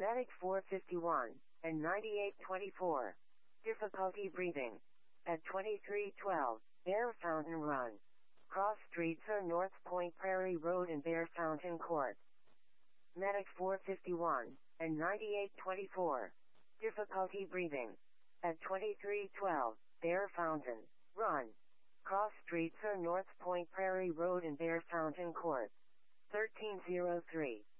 Medic 451, and 9824. Difficulty breathing. At 2312, Bear Fountain Run. Cross streets are North Point Prairie Road and Bear Fountain Court. Medic 451, and 9824. Difficulty breathing. At 2312, Bear Fountain, Run. Cross streets are North Point Prairie Road and Bear Fountain Court. 1303.